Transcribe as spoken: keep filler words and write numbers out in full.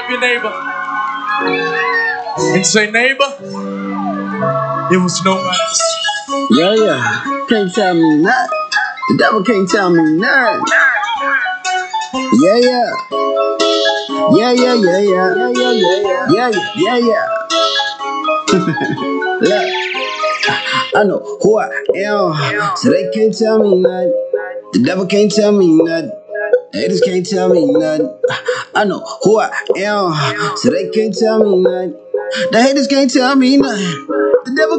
Grab your neighbor and say, neighbor, it was no mess. Yeah, yeah. Can't tell me nothing. The devil can't tell me nothing. Yeah, yeah. Yeah, yeah, yeah, yeah. Yeah, yeah, yeah, yeah. Yeah, yeah, yeah. Look, I know who I am, so they can't tell me nothing. The devil can't tell me nothing. The haters can't tell me nothing. I know who I am, so they can't tell me nothing. The haters can't tell me nothing. The devil